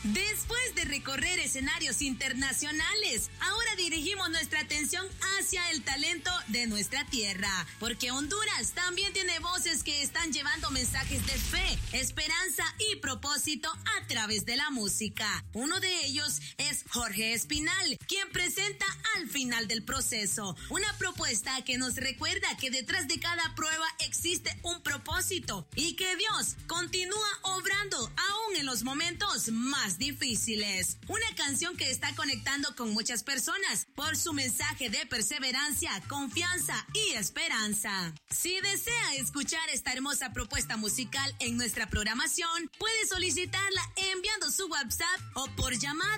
Después de recorrer escenarios internacionales, ahora dirigimos nuestra atención hacia el talento de nuestra tierra, porque Honduras también tiene voces que están llevando mensajes de fe, esperanza y propósito a través de la música. Uno de ellos es Jorge Espinal, quien presenta Al Final del Proceso, una propuesta que nos recuerda que detrás de cada prueba existe un propósito y que Dios continúa obrando aún en los momentos más difíciles. Una canción que está conectando con muchas personas por su mensaje de perseverancia, confianza y esperanza. Si desea escuchar esta hermosa propuesta musical en nuestra programación, puede solicitarla enviando su WhatsApp o por llamada